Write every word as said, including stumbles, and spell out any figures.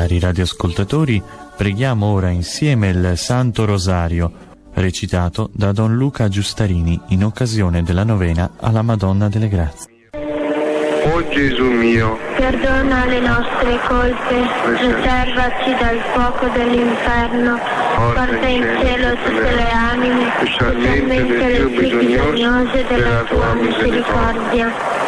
Cari radioascoltatori, preghiamo ora insieme il Santo Rosario, recitato da Don Luca Giustarini in occasione della novena alla Madonna delle Grazie. O Gesù mio, perdona le nostre colpe, preservaci dal fuoco dell'inferno, porta in cielo tutte le anime, specialmente le più bisognose della tua misericordia.